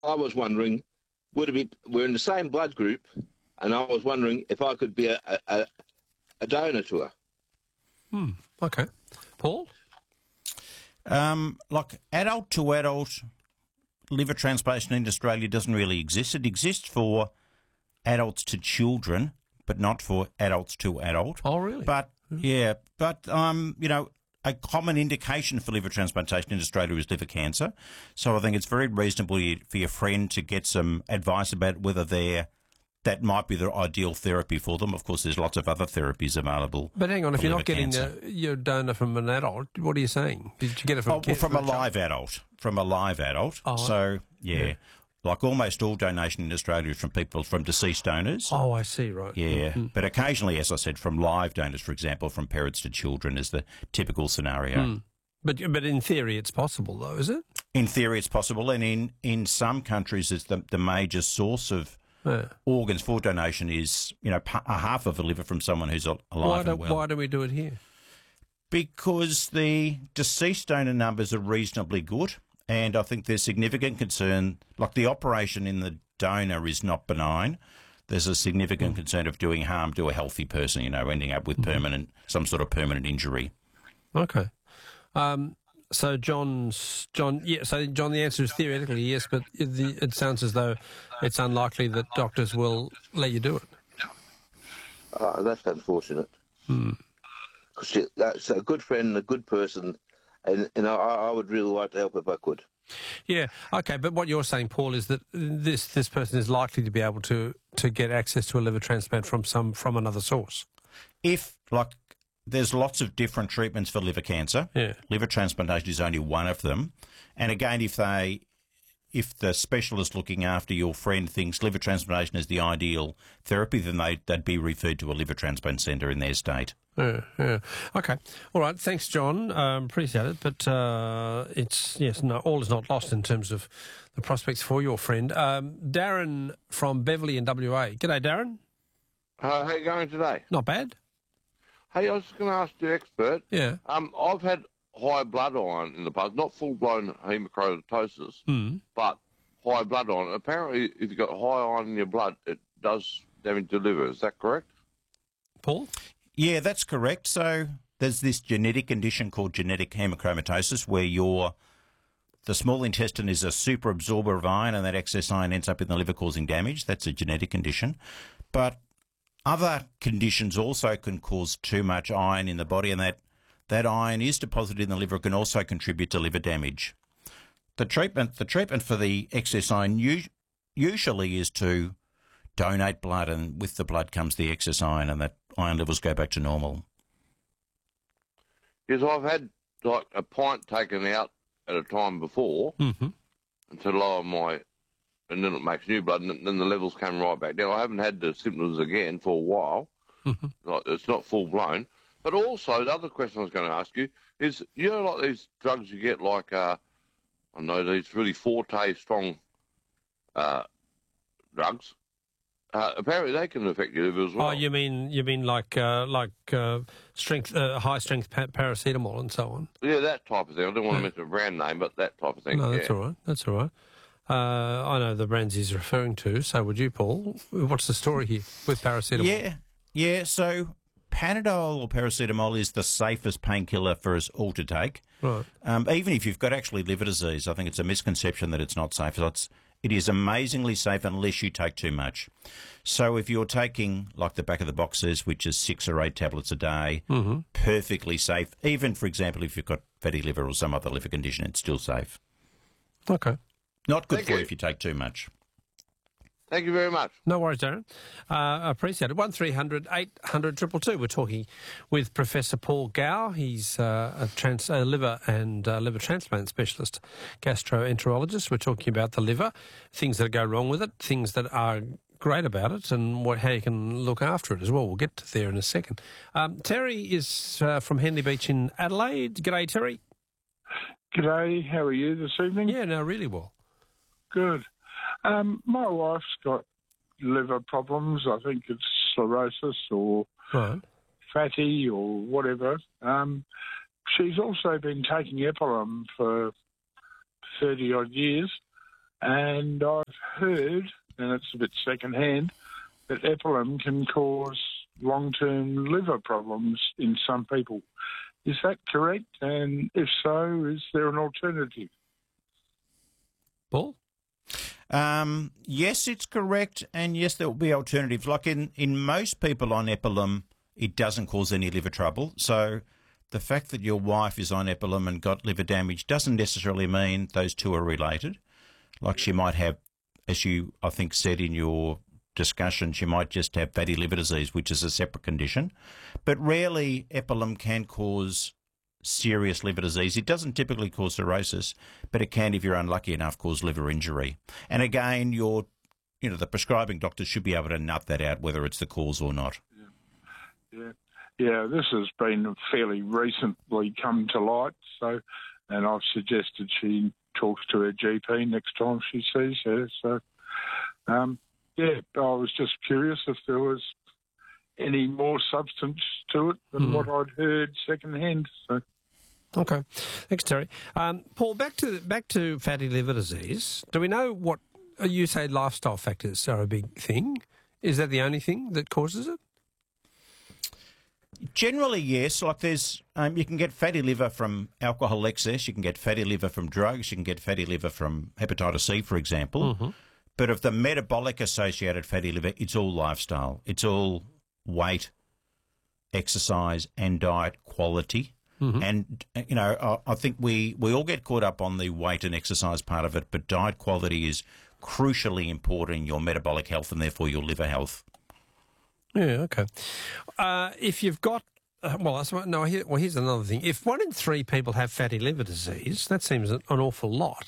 I was wondering, we're in the same blood group, and I was wondering if I could be a donor to her. Okay. Paul? Like adult to adult liver transplantation in Australia doesn't really exist. It exists for adults to children, but not for adults to adult. Oh, really? But a common indication for liver transplantation in Australia is liver cancer. So I think it's very reasonable for your friend to get some advice about whether that might be the ideal therapy for them. Of course, there's lots of other therapies available. But hang on, if you're not getting cancer. your donor from an adult, what are you saying? Did you get it from from a live adult? From a live adult. Oh, so, yeah. Like almost all donation in Australia is from people, from deceased donors. Oh, I see, right. Yeah, but occasionally, as I said, from live donors, for example, from parents to children is the typical scenario. But in theory, it's possible, though, is it? In theory, it's possible, and in some countries, it's the major source of organs for donation is, a half of a liver from someone who's alive and well. Why don't we do it here? Because the deceased donor numbers are reasonably good, and I think there's significant concern, like the operation in the donor is not benign. There's a significant concern of doing harm to a healthy person, ending up with some sort of permanent injury. Okay. So John, the answer is theoretically yes, but it sounds as though it's unlikely that doctors will let you do it. That's unfortunate. Because that's a good friend, a good person, and I would really like to help if I could. Yeah, okay, but what you're saying, Paul, is that this person is likely to be able to get access to a liver transplant from another source. There's lots of different treatments for liver cancer. Yeah. Liver transplantation is only one of them. And again, if the specialist looking after your friend thinks liver transplantation is the ideal therapy, then they'd be referred to a liver transplant centre in their state. Yeah. Okay. All right. Thanks, John. Appreciate it. But all is not lost in terms of the prospects for your friend. Darren from Beverley in WA. G'day, Darren. How are you going today? Not bad. Hey, I was just going to ask the expert. Yeah. I've had high blood iron in the past, not full-blown hemochromatosis, but high blood iron. Apparently, if you've got high iron in your blood, it does damage the liver. Is that correct? Paul? Yeah, that's correct. So there's this genetic condition called genetic hemochromatosis where the small intestine is a super absorber of iron, and that excess iron ends up in the liver causing damage. That's a genetic condition. But other conditions also can cause too much iron in the body, and that iron is deposited in the liver, can also contribute to liver damage. The treatment for the excess iron usually is to donate blood, and with the blood comes the excess iron, and that iron levels go back to normal. Yes, I've had like a pint taken out at a time before to lower and then it makes new blood, and then the levels come right back down. I haven't had the symptoms again for a while. Like, it's not full-blown. But also, the other question I was going to ask you is, like these drugs you get, like, these really forte strong drugs, apparently they can affect your liver as well. Oh, you mean like strength, high-strength paracetamol and so on? Yeah, that type of thing. I don't want to mention a brand name, but that type of thing. No, that's all right. That's all right. I know the brands he's referring to, so would you, Paul? What's the story here with paracetamol? Yeah, so Panadol or paracetamol is the safest painkiller for us all to take. Right. Even if you've got actually liver disease, I think it's a misconception that it's not safe. It is amazingly safe unless you take too much. So if you're taking, like the back of the box says, which is 6 or 8 tablets a day, perfectly safe. Even, for example, if you've got fatty liver or some other liver condition, it's still safe. Okay. Not good for you if you take too much. Thank you very much. No worries, Darren. Appreciate it. 1300 800 222. We're talking with Professor Paul Gow. He's a liver and liver transplant specialist, gastroenterologist. We're talking about the liver, things that go wrong with it, things that are great about it, and how you can look after it as well. We'll get to there in a second. Terry is from Henley Beach in Adelaide. G'day, Terry. G'day. How are you this evening? Yeah, no, really well. Good. My wife's got liver problems. I think it's cirrhosis or fatty or whatever. She's also been taking Epilim for 30-odd years, And I've heard, and it's a bit secondhand, that epilim can cause long-term liver problems in some people. Is that correct? And if so, is there an alternative? Paul? Yes, it's correct, and yes, there will be alternatives. Like in most people on epilim, it doesn't cause any liver trouble. So the fact that your wife is on epilim and got liver damage doesn't necessarily mean those two are related. Like she might have, as you, I think, said in your discussion, she might just have fatty liver disease, which is a separate condition. But rarely epilim can cause serious liver disease. It doesn't typically cause cirrhosis, but it can, if you're unlucky enough, cause liver injury. And again, the prescribing doctor should be able to nut that out, whether it's the cause or not. Yeah, this has been fairly recently come to light, and I've suggested she talks to her GP next time she sees her. So, I was just curious if there was any more substance to it than what I'd heard secondhand. So. Okay, thanks, Terry. Paul, back to fatty liver disease. Do we know what you say? Lifestyle factors are a big thing. Is that the only thing that causes it? Generally, yes. Like there's, you can get fatty liver from alcohol excess. You can get fatty liver from drugs. You can get fatty liver from hepatitis C, for example. Mm-hmm. But of the metabolic-associated fatty liver, it's all lifestyle. It's all weight, exercise, and diet quality. Mm-hmm. And, I think we all get caught up on the weight and exercise part of it, but diet quality is crucially important in your metabolic health and therefore your liver health. Yeah, okay. If you've got, here's another thing. If 1 in 3 people have fatty liver disease, that seems an awful lot.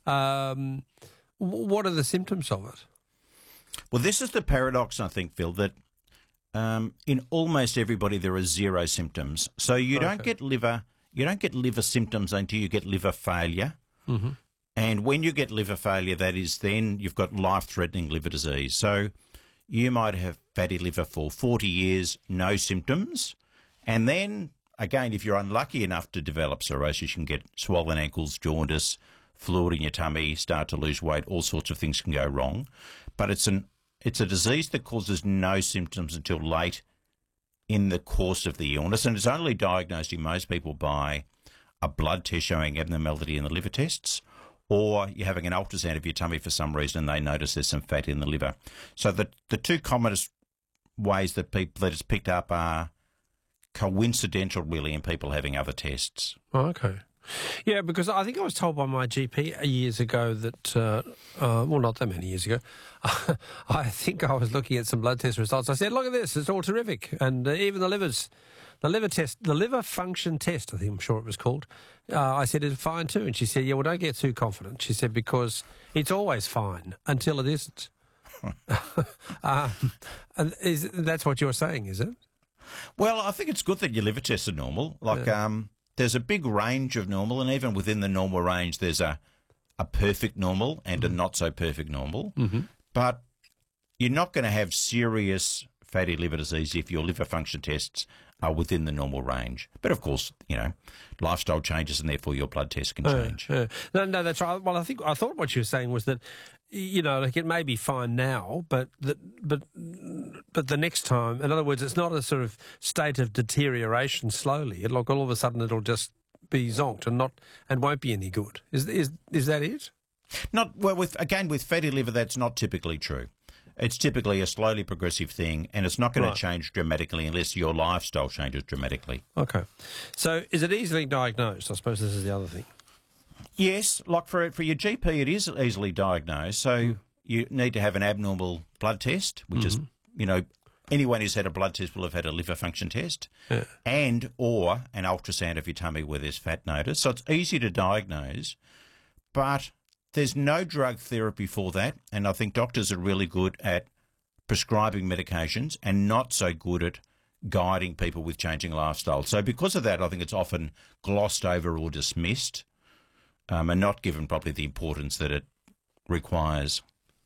What are the symptoms of it? Well, this is the paradox, I think, Phil, that in almost everybody there are 0 symptoms. So you don't get liver symptoms until you get liver failure. Mm-hmm. And when you get liver failure, that is then you've got life-threatening liver disease. So you might have fatty liver for 40 years, no symptoms. And then, again, if you're unlucky enough to develop cirrhosis, you can get swollen ankles, jaundice, fluid in your tummy, start to lose weight, all sorts of things can go wrong. But it's a disease that causes no symptoms until late in the course of the illness. And it's only diagnosed in most people by a blood test showing abnormality in the liver tests, or you're having an ultrasound of your tummy for some reason and they notice there's some fat in the liver. So the two commonest ways that it's picked up are coincidental, really, in people having other tests. Oh, okay. Yeah, because I think I was told by my GP years ago that, not that many years ago, I think I was looking at some blood test results. I said, look at this, it's all terrific. And even the liver function test, I think I'm sure it was called, I said, it's fine too. And she said, yeah, well, don't get too confident. She said, because it's always fine until it isn't. And that's what you're saying, is it? Well, I think it's good that your liver tests are normal. There's a big range of normal, and even within the normal range, there's a perfect normal and a not-so-perfect normal. Mm-hmm. But you're not going to have serious fatty liver disease if your liver function tests are within the normal range. But, of course, lifestyle changes and therefore your blood tests can change. No, that's right. Well, I thought what you were saying was that, it may be fine now, but the next time, in other words, it's not a sort of state of deterioration slowly. All of a sudden it'll just be zonked and won't be any good. Is that it? With fatty liver, that's not typically true. It's typically a slowly progressive thing, and it's not going to change dramatically unless your lifestyle changes dramatically. Okay. So is it easily diagnosed? I suppose this is the other thing. Yes, like for your GP, it is easily diagnosed. So you need to have an abnormal blood test, which is, anyone who's had a blood test will have had a liver function test, and or an ultrasound of your tummy where there's fat noticed. So it's easy to diagnose, but there's no drug therapy for that, and I think doctors are really good at prescribing medications and not so good at guiding people with changing lifestyle. So because of that, I think it's often glossed over or dismissed, and not given probably the importance that it requires.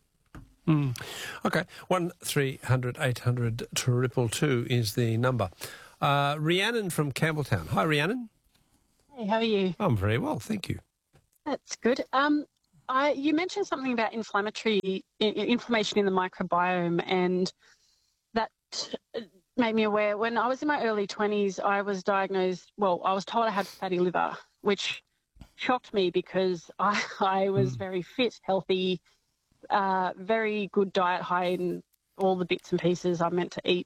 Okay, 1300 800 222 is the number. Rhiannon from Campbelltown. Hi, Rhiannon. Hey, how are you? I'm very well, thank you. That's good. You mentioned something about inflammation in the microbiome, and that made me aware. When I was in my early 20s, I was diagnosed, I was told I had fatty liver, which shocked me because I was very fit, healthy, very good diet, high in all the bits and pieces I'm meant to eat.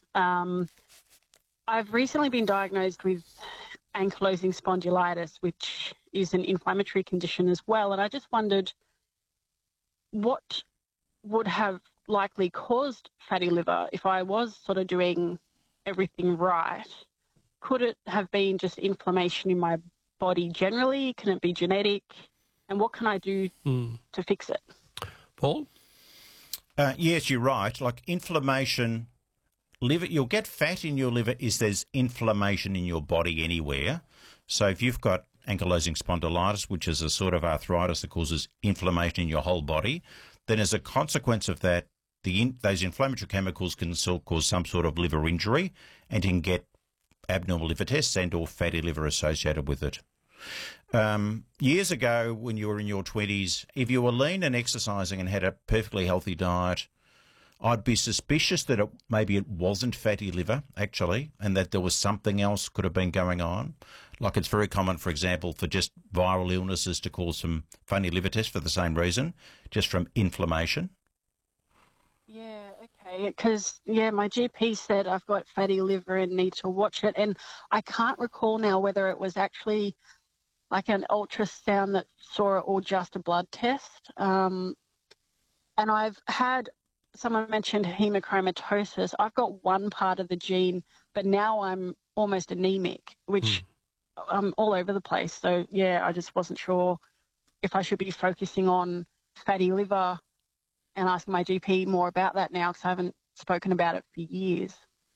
I've recently been diagnosed with ankylosing spondylitis, which is an inflammatory condition as well. And I just wondered what would have likely caused fatty liver if I was sort of doing everything right. Could it have been just inflammation in my body generally? Can it be genetic? And what can I do to fix it? Paul? Yes, you're right. Like inflammation, liver, you'll get fat in your liver if there's inflammation in your body anywhere. So if you've got ankylosing spondylitis, which is a sort of arthritis that causes inflammation in your whole body, then as a consequence of that, those inflammatory chemicals can cause some sort of liver injury, and you can get abnormal liver tests and or fatty liver associated with it. Years ago, when you were in your 20s, if you were lean and exercising and had a perfectly healthy diet, I'd be suspicious that maybe it wasn't fatty liver, actually, and that there was something else could have been going on. Like it's very common, for example, for just viral illnesses to cause some funny liver tests for the same reason, just from inflammation. Yeah, okay, because, my GP said I've got fatty liver and need to watch it, and I can't recall now whether it was actually like an ultrasound that saw it or just a blood test. And I've had, someone mentioned hemochromatosis. I've got one part of the gene, but now I'm almost anemic, which I'm all over the place. So, I just wasn't sure if I should be focusing on fatty liver and asking my GP more about that now, because I haven't spoken about it for years.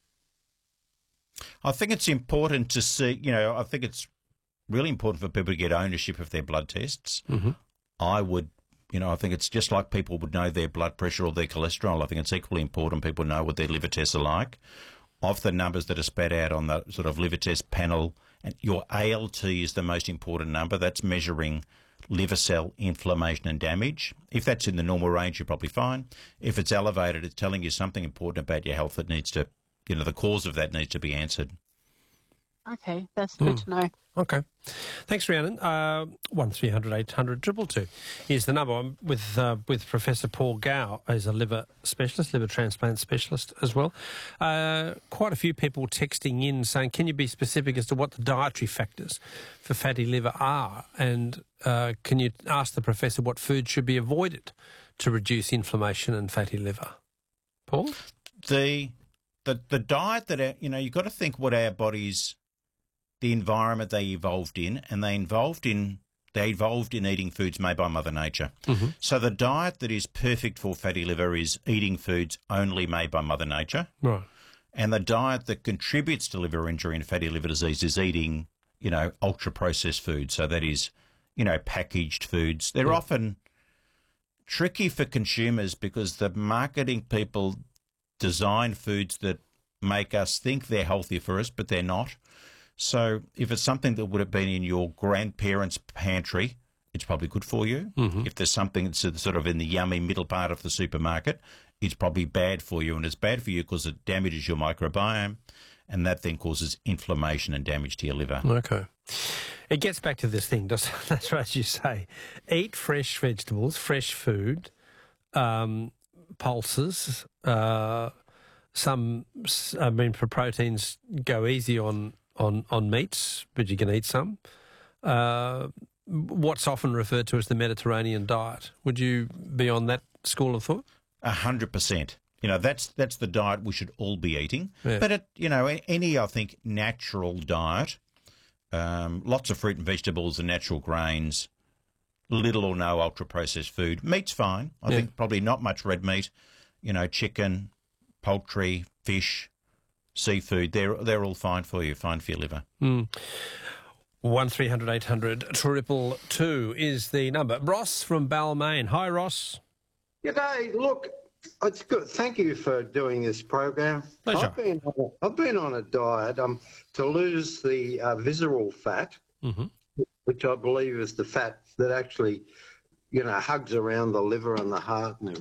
I think it's important to see, I think it's really important for people to get ownership of their blood tests. Mm-hmm. I would, I think it's just like people would know their blood pressure or their cholesterol. I think it's equally important people know what their liver tests are like. Of the numbers that are spat out on the sort of liver test panel, and your ALT is the most important number. That's measuring liver cell inflammation and damage. If that's in the normal range, you're probably fine. If it's elevated, it's telling you something important about your health that needs to, the cause of that needs to be answered. Okay, that's good to know. Okay. Thanks, Rhiannon. 1300 800 222 is the number. I'm with Professor Paul Gow as a liver specialist, liver transplant specialist as well. Quite a few people texting in saying, can you be specific as to what the dietary factors for fatty liver are? And can you ask the professor what food should be avoided to reduce inflammation and fatty liver? Paul? The diet that, you've got to think what our bodies, the environment they evolved in, and they evolved in eating foods made by Mother Nature. Mm-hmm. So the diet that is perfect for fatty liver is eating foods only made by Mother Nature. Right. And the diet that contributes to liver injury and fatty liver disease is eating, ultra-processed foods. So that is, packaged foods. They're often tricky for consumers because the marketing people design foods that make us think they're healthy for us, but they're not. So if it's something that would have been in your grandparents' pantry, it's probably good for you. Mm-hmm. If there's something that's sort of in the yummy middle part of the supermarket, it's probably bad for you. And it's bad for you because it damages your microbiome, and that then causes inflammation and damage to your liver. Okay. It gets back to this thing, doesn't it? That's right, as you say. Eat fresh vegetables, fresh food, pulses. For proteins, go easy on meats, but you can eat some. What's often referred to as the Mediterranean diet. Would you be on that school of thought? 100%. That's the diet we should all be eating. Yeah. But any, I think, natural diet, lots of fruit and vegetables and natural grains, little or no ultra-processed food. Meat's fine. I think probably not much red meat. Chicken, poultry, fish, seafood, they're all fine for you, fine for your liver. 1300 800 222 is the number. Ross from Balmain. Hi, Ross. G'day. Look, it's good. Thank you for doing this program. Pleasure. I've been on a diet to lose the visceral fat, Mm-hmm. which I believe is the fat that actually hugs around the liver and the heart and everything.